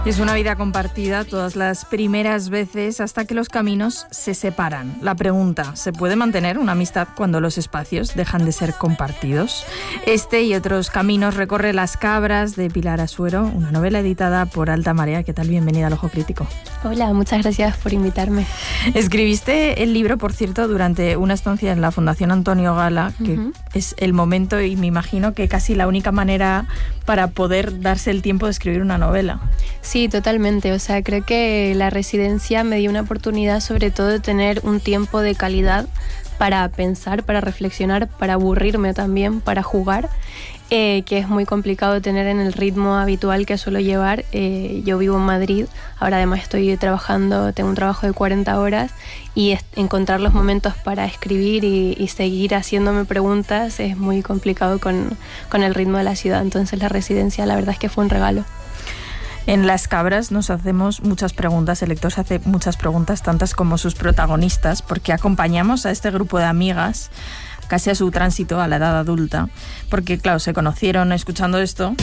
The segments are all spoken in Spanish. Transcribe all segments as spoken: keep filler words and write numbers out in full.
Es una vida compartida todas las primeras veces hasta que los caminos se separan. La pregunta, ¿se puede mantener una amistad cuando los espacios dejan de ser compartidos? Este y otros caminos recorre Las Cabras de Pilar Asuero, una novela editada por Alta Marea. ¿Qué tal? Bienvenida al Ojo Crítico. Hola, muchas gracias por invitarme. Escribiste el libro, por cierto, durante una estancia en la Fundación Antonio Gala, que uh-huh. es el momento y me imagino que casi la única manera para poder darse el tiempo de escribir una novela. Sí, totalmente. O sea, creo que la residencia me dio una oportunidad sobre todo de tener un tiempo de calidad para pensar, para reflexionar, para aburrirme también, para jugar, eh, que es muy complicado tener en el ritmo habitual que suelo llevar. Eh, yo vivo en Madrid, ahora además estoy trabajando, tengo un trabajo de cuarenta horas y es, encontrar los momentos para escribir y, y seguir haciéndome preguntas es muy complicado con, con el ritmo de la ciudad. Entonces la residencia la verdad es que fue un regalo. En Las Cabras nos hacemos muchas preguntas, el lector se hace muchas preguntas, tantas como sus protagonistas, porque acompañamos a este grupo de amigas casi a su tránsito a la edad adulta, porque claro, se conocieron escuchando esto.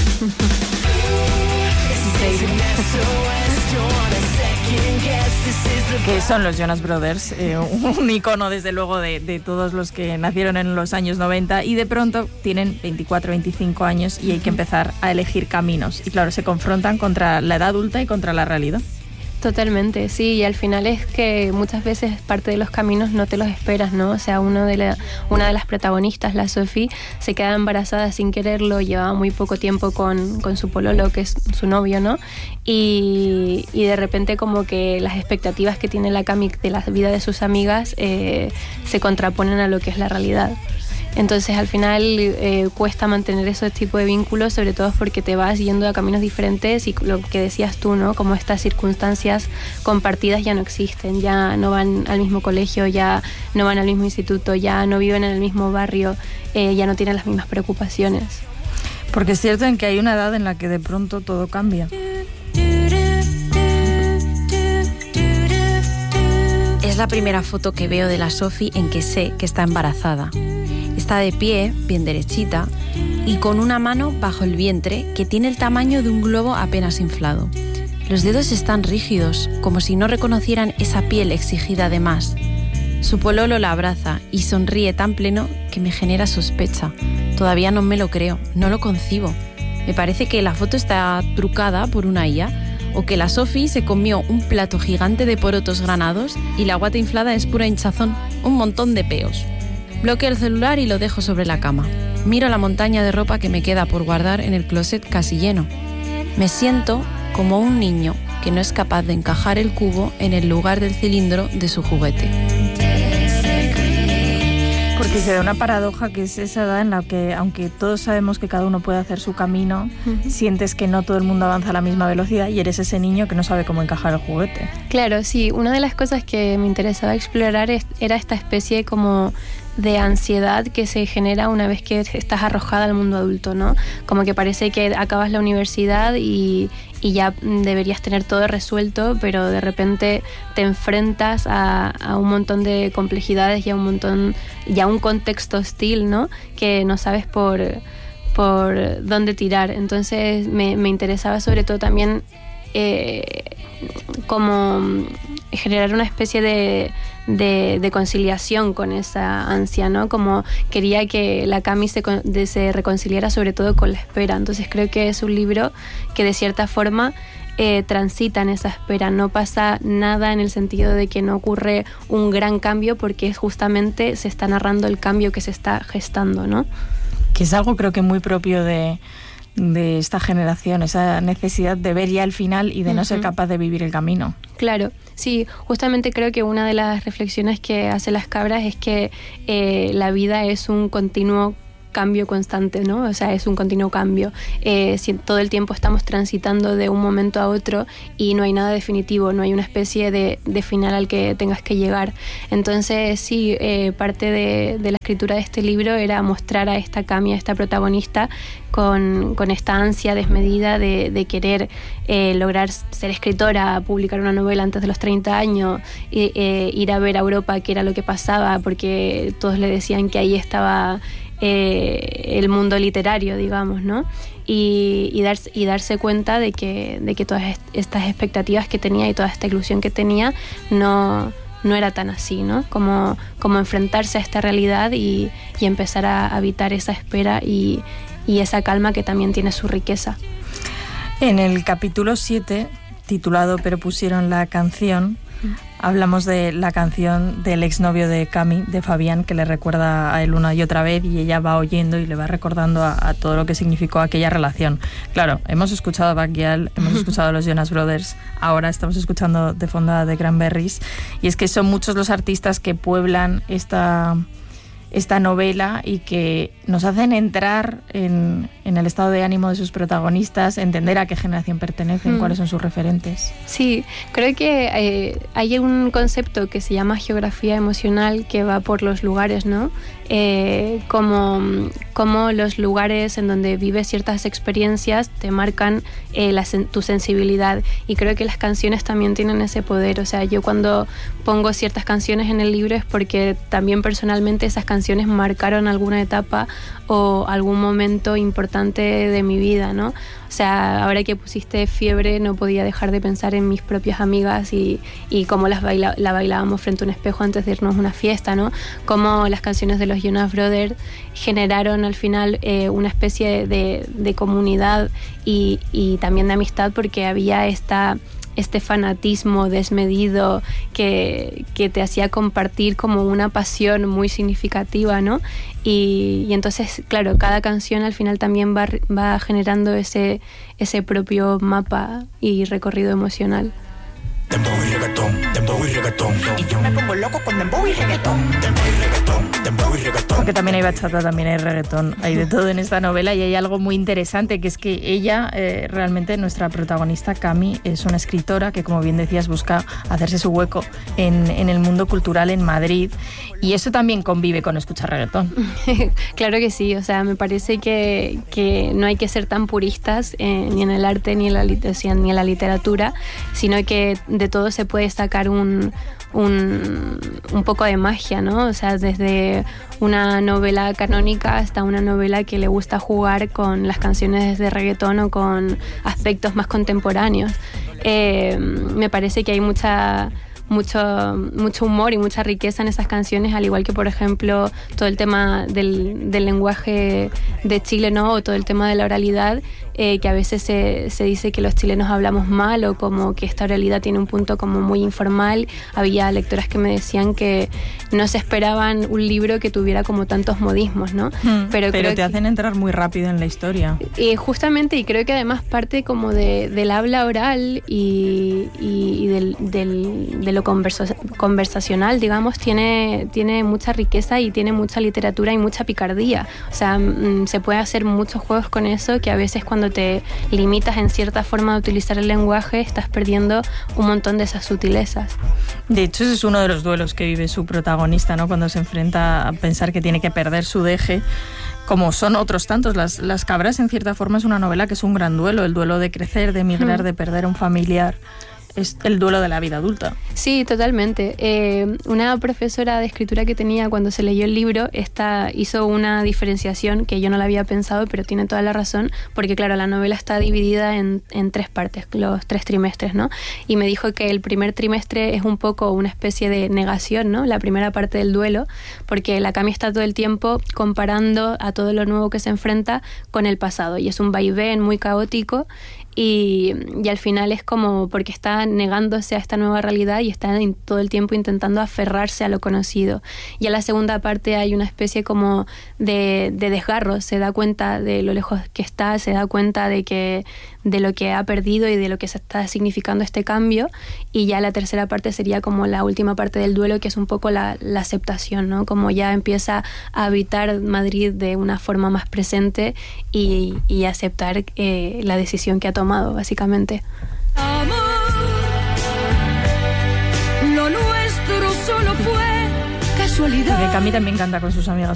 Que son los Jonas Brothers, eh, un icono desde luego de, de todos los que nacieron en los años noventa y de pronto tienen veinticuatro, veinticinco años y hay que empezar a elegir caminos y claro, se confrontan contra la edad adulta y contra la realidad. Totalmente, sí, y al final es que muchas veces parte de los caminos no te los esperas, ¿no? O sea, uno de la, una de las protagonistas, la Sophie, se queda embarazada sin quererlo, llevaba muy poco tiempo con, con su pololo, que es su novio, ¿no? Y, y de repente como que las expectativas que tiene la Cami de la vida de sus amigas eh, se contraponen a lo que es la realidad. Entonces al final eh, cuesta mantener ese tipo de vínculos, sobre todo porque te vas yendo a caminos diferentes y lo que decías tú, ¿no? Como estas circunstancias compartidas ya no existen, ya no van al mismo colegio, ya no van al mismo instituto, ya no viven en el mismo barrio, eh, ya no tienen las mismas preocupaciones. Porque es cierto en que hay una edad en la que de pronto todo cambia. Es la primera foto que veo de la Sophie en que sé que está embarazada. Está de pie, bien derechita, y con una mano bajo el vientre que tiene el tamaño de un globo apenas inflado. Los dedos están rígidos, como si no reconocieran esa piel exigida de más. Su pololo la abraza y sonríe tan pleno que me genera sospecha. Todavía no me lo creo, no lo concibo. Me parece que la foto está trucada por una I A o que la Sophie se comió un plato gigante de porotos granados y la guata inflada es pura hinchazón, un montón de peos. Bloqueo el celular y lo dejo sobre la cama. Miro la montaña de ropa que me queda por guardar en el closet casi lleno. Me siento como un niño que no es capaz de encajar el cubo en el lugar del cilindro de su juguete. Porque se da una paradoja que es esa edad en la que, aunque todos sabemos que cada uno puede hacer su camino, uh-huh. sientes que no todo el mundo avanza a la misma velocidad y eres ese niño que no sabe cómo encajar el juguete. Claro, sí. Una de las cosas que me interesaba explorar es, era esta especie como de ansiedad que se genera una vez que estás arrojada al mundo adulto, ¿no? Como que parece que acabas la universidad y, y ya deberías tener todo resuelto, pero de repente te enfrentas a, a un montón de complejidades y a un montón, y a un contexto hostil, ¿no? Que no sabes por, por dónde tirar. Entonces me, me interesaba sobre todo también eh, como generar una especie de De, de conciliación con esa ansia, ¿no? Como quería que la Cami se, de, se reconciliara sobre todo con la espera. Entonces creo que es un libro que de cierta forma eh, transita en esa espera. No pasa nada en el sentido de que no ocurre un gran cambio porque justamente se está narrando el cambio que se está gestando, ¿no? Que es algo creo que muy propio de... de esta generación, esa necesidad de ver ya el final y de no uh-huh. ser capaz de vivir el camino. Claro, sí, justamente creo que una de las reflexiones que hace Las Cabras es que eh, la vida es un continuo cambio constante, ¿no? O sea, es un continuo cambio. Eh, si todo el tiempo estamos transitando de un momento a otro y no hay nada definitivo, no hay una especie de, de final al que tengas que llegar. Entonces, sí, eh, parte de, de la escritura de este libro era mostrar a esta Cami, a esta protagonista, con, con esta ansia desmedida de, de querer eh, lograr ser escritora, publicar una novela antes de los treinta años, eh, eh, ir a ver a Europa qué era lo que pasaba, porque todos le decían que ahí estaba eh, el mundo literario, digamos, ¿no? y, y, darse, y darse cuenta de que, de que todas estas expectativas que tenía y toda esta ilusión que tenía no, no era tan así, ¿no? Como, como enfrentarse a esta realidad y, y empezar a habitar esa espera y, y esa calma que también tiene su riqueza. En el capítulo siete, titulado Pero pusieron la canción, hablamos de la canción del exnovio de Cami, de Fabián, que le recuerda a él una y otra vez y ella va oyendo y le va recordando a, a todo lo que significó aquella relación. Claro, hemos escuchado a Bacchial, hemos escuchado a los Jonas Brothers, ahora estamos escuchando de fondo a The Cranberries, y es que son muchos los artistas que pueblan esta... esta novela y que nos hacen entrar en, en el estado de ánimo de sus protagonistas, entender a qué generación pertenecen, mm. cuáles son sus referentes. Sí, creo que eh, hay un concepto que se llama geografía emocional que va por los lugares, ¿no? Eh, como, como los lugares en donde vives ciertas experiencias te marcan eh, la, tu sensibilidad, y creo que las canciones también tienen ese poder. O sea, yo cuando pongo ciertas canciones en el libro es porque también personalmente esas canciones marcaron alguna etapa o algún momento importante de mi vida, ¿no? O sea, ahora que pusiste Fiebre no podía dejar de pensar en mis propias amigas y, y cómo las baila, la bailábamos frente a un espejo antes de irnos a una fiesta, ¿no? Cómo las canciones de los Jonas Brothers generaron al final eh, una especie de, de comunidad y, y también de amistad, porque había esta... este fanatismo desmedido que, que te hacía compartir como una pasión muy significativa, ¿no? Y, y entonces, claro, cada canción al final también va, va generando ese, ese propio mapa y recorrido emocional. Dembow y reggaetón, dembow y reggaetón. Y yo me pongo loco con dembow y reggaetón. Dembow y reggaetón, dembow y reggaetón. Porque también hay bachata, también hay reggaetón, hay de todo en esta novela, y hay algo muy interesante, que es que ella, eh, realmente nuestra protagonista, Cami, es una escritora que, como bien decías, busca hacerse su hueco en, en el mundo cultural en Madrid, y eso también convive con escuchar reggaetón. Claro que sí, o sea, me parece que, que no hay que ser tan puristas eh, ni en el arte ni en, la, o sea, ni en la literatura, sino que de todo se puede sacar un, un, un poco de magia, ¿no? O sea, desde una novela canónica hasta una novela que le gusta jugar con las canciones de reggaetón o con aspectos más contemporáneos. Eh, me parece que hay mucha... Mucho, mucho humor y mucha riqueza en esas canciones, al igual que, por ejemplo, todo el tema del, del lenguaje de Chile, ¿no? O todo el tema de la oralidad, eh, que a veces se, se dice que los chilenos hablamos mal, o como que esta oralidad tiene un punto como muy informal. Había lectoras que me decían que no se esperaban un libro que tuviera como tantos modismos, ¿no? Mm, pero pero te que, hacen entrar muy rápido en la historia. Eh, justamente, y creo que además parte como de, del habla oral y, y, y del, del, del lo conversa, conversacional, digamos, tiene, tiene mucha riqueza y tiene mucha literatura y mucha picardía. O sea, mm, se puede hacer muchos juegos con eso, que a veces cuando te limitas en cierta forma de utilizar el lenguaje estás perdiendo un montón de esas sutilezas. De hecho, ese es uno de los duelos que vive su protagonista, ¿no? Cuando se enfrenta a pensar que tiene que perder su deje, como son otros tantos. Las, las Cabras, en cierta forma, es una novela que es un gran duelo, el duelo de crecer, de emigrar, mm. de perder a un familiar. Es el duelo de la vida adulta. Sí, totalmente. Eh, una profesora de escritura que tenía cuando se leyó el libro, esta hizo una diferenciación que yo no la había pensado, pero tiene toda la razón, porque claro, la novela está dividida en, en tres partes, los tres trimestres, ¿no? Y me dijo que el primer trimestre es un poco una especie de negación, ¿no? La primera parte del duelo, porque la Cami está todo el tiempo comparando a todo lo nuevo que se enfrenta con el pasado, y es un vaivén muy caótico. Y, y al final es como porque está negándose a esta nueva realidad y está en, todo el tiempo intentando aferrarse a lo conocido. Y en la segunda parte hay una especie como de, de desgarro, se da cuenta de lo lejos que está, se da cuenta de que de lo que ha perdido y de lo que se está significando este cambio. Y ya la tercera parte sería como la última parte del duelo, que es un poco la, la aceptación, ¿no? Como ya empieza a habitar Madrid de una forma más presente y, y aceptar eh, la decisión que ha tomado, básicamente. Amor, lo nuestro solo fue casualidad. Porque Cami también canta con sus amigas